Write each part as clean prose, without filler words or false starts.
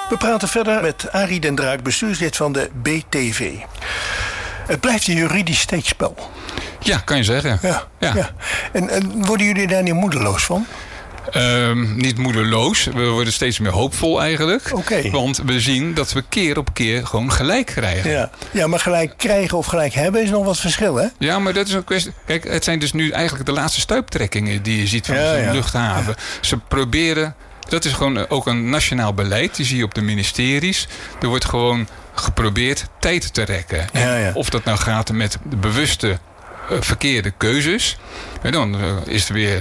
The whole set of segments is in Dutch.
We praten verder met Arie den Draak, bestuurslid van de BTV. Het blijft een juridisch steekspel. Ja, kan je zeggen. Ja. En worden jullie daar niet moedeloos van? Niet moedeloos. We worden steeds meer hoopvol eigenlijk. Okay. Want we zien dat we keer op keer gewoon gelijk krijgen. Ja, maar gelijk krijgen of gelijk hebben is nog wat verschil, hè? Ja, maar dat is een kwestie. Kijk, het zijn dus nu eigenlijk de laatste stuiptrekkingen die je ziet van de luchthaven. Ja. Ze proberen. Dat is gewoon ook een nationaal beleid. Die zie je op de ministeries. Er wordt gewoon geprobeerd tijd te rekken. Ja. Of dat nou gaat met de bewuste verkeerde keuzes. En dan is er weer.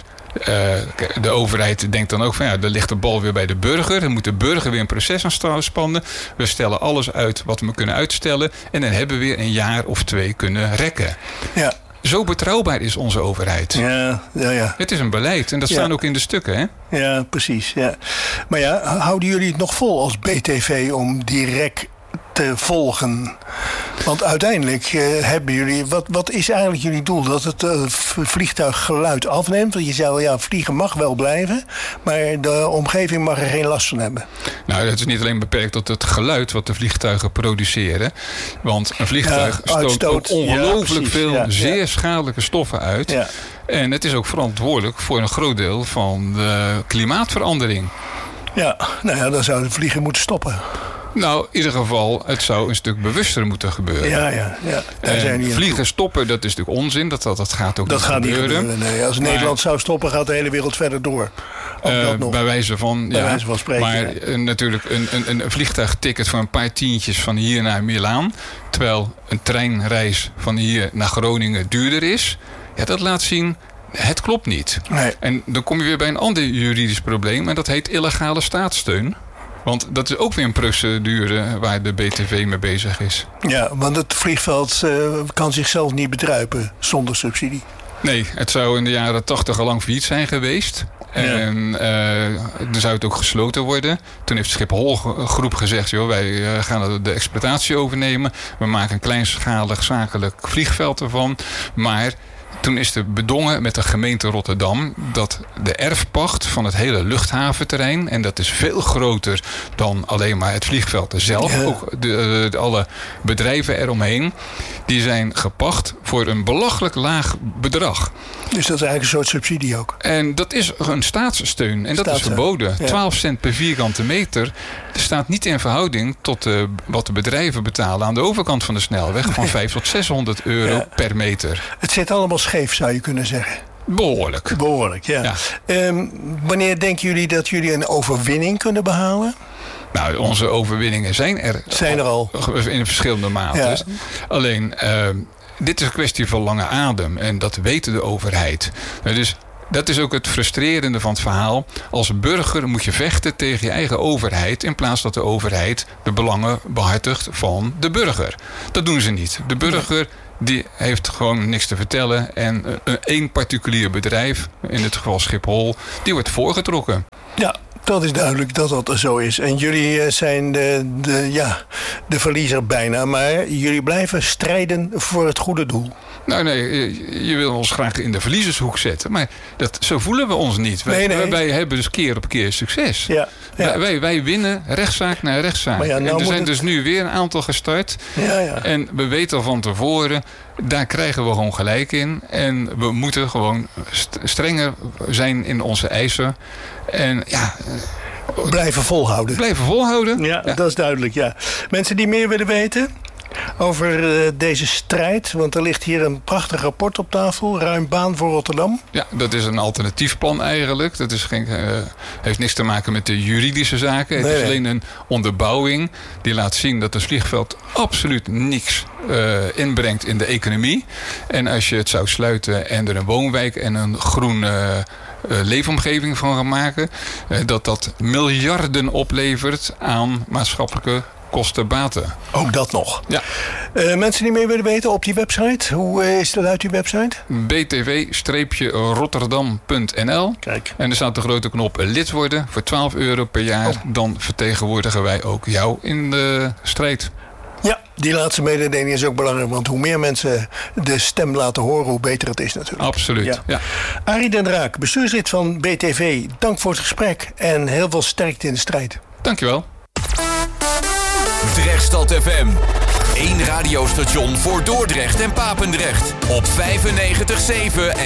De overheid denkt dan ook van er ligt de bal weer bij de burger. Dan moet de burger weer een proces aan spannen. We stellen alles uit wat we kunnen uitstellen. En dan hebben we weer een jaar of 2 kunnen rekken. Ja. Zo betrouwbaar is onze overheid. Ja. Het is een beleid en dat staan ook in de stukken, hè? Ja, precies. Ja. Maar houden jullie het nog vol als BTV om die rek te volgen? Want uiteindelijk hebben jullie. Wat is eigenlijk jullie doel? Dat het vliegtuiggeluid afneemt? Want je zei al, vliegen mag wel blijven, maar de omgeving mag er geen last van hebben. Nou, het is niet alleen beperkt tot het geluid wat de vliegtuigen produceren. Want een vliegtuig stoot ook ongelooflijk veel zeer schadelijke stoffen uit. Ja. En het is ook verantwoordelijk voor een groot deel van de klimaatverandering. Ja, dan zou het vliegen moeten stoppen. Nou, in ieder geval, het zou een stuk bewuster moeten gebeuren. Ja. Daar zijn die vliegen stoppen, dat is natuurlijk onzin. Dat gaat ook niet gebeuren. Niet gebeuren. Nee. Als Nederland zou stoppen, gaat de hele wereld verder door. Bij wijze van spreken. Maar natuurlijk een vliegtuigticket voor een paar tientjes van hier naar Milaan. Terwijl een treinreis van hier naar Groningen duurder is. Ja, dat laat zien. Het klopt niet. Nee. En dan kom je weer bij een ander juridisch probleem. En dat heet illegale staatssteun. Want dat is ook weer een procedure waar de BTV mee bezig is. Ja, want het vliegveld kan zichzelf niet bedruipen zonder subsidie. Nee, het zou in de jaren 80 al lang failliet zijn geweest. En dan zou het ook gesloten worden. Toen heeft Schiphol groep gezegd, wij gaan de exploitatie overnemen. We maken een kleinschalig zakelijk vliegveld ervan. Maar toen is er bedongen met de gemeente Rotterdam dat de erfpacht van het hele luchthaventerrein, en dat is veel groter dan alleen maar het vliegveld zelf, ook alle bedrijven eromheen, die zijn gepacht voor een belachelijk laag bedrag. Dus dat is eigenlijk een soort subsidie ook. En dat is een staatssteun. En dat is verboden. 12 cent per vierkante meter staat niet in verhouding tot wat de bedrijven betalen aan de overkant van de snelweg. Van 500 tot 600 euro per meter. Het zit allemaal scheef, zou je kunnen zeggen. Behoorlijk, ja. Wanneer denken jullie dat jullie een overwinning kunnen behalen? Nou, onze overwinningen zijn er al. In verschillende maten. Ja. Alleen, dit is een kwestie van lange adem. En dat weet de overheid. Dus dat is ook het frustrerende van het verhaal. Als burger moet je vechten tegen je eigen overheid, in plaats dat de overheid de belangen behartigt van de burger. Dat doen ze niet. De burger die heeft gewoon niks te vertellen. En één particulier bedrijf, in dit geval Schiphol, die wordt voorgetrokken. Ja. Dat is duidelijk dat dat zo is. En jullie zijn de verliezer bijna. Maar jullie blijven strijden voor het goede doel. Nou nee, je wil ons graag in de verliezershoek zetten. Maar zo voelen we ons niet. Wij hebben dus keer op keer succes. Ja. Wij winnen rechtszaak na rechtszaak. Maar en er zijn dus nu weer een aantal gestart. Ja. En we weten al van tevoren, daar krijgen we gewoon gelijk in. En we moeten gewoon strenger zijn in onze eisen. En blijven volhouden. Ja, dat is duidelijk, ja. Mensen die meer willen weten over deze strijd, want er ligt hier een prachtig rapport op tafel, Ruim baan voor Rotterdam. Ja, dat is een alternatief plan eigenlijk. Dat is heeft niks te maken met de juridische zaken. Het is alleen een onderbouwing die laat zien dat het vliegveld absoluut niks inbrengt in de economie. En als je het zou sluiten en er een woonwijk en een groen leefomgeving van gaan maken, dat miljarden oplevert aan maatschappelijke kosten-baten. Ook dat nog. Ja. Mensen die meer willen weten op die website. Hoe is dat uit die website? btv-rotterdam.nl. Kijk. En er staat de grote knop lid worden voor €12 per jaar. Dan vertegenwoordigen wij ook jou in de strijd. Ja, die laatste mededeling is ook belangrijk. Want hoe meer mensen de stem laten horen, hoe beter het is natuurlijk. Absoluut, ja. Arie den Draak, bestuurslid van BTV. Dank voor het gesprek en heel veel sterkte in de strijd. Dankjewel. Drechtstad FM. 1 radiostation voor Dordrecht en Papendrecht. Op 95.7 en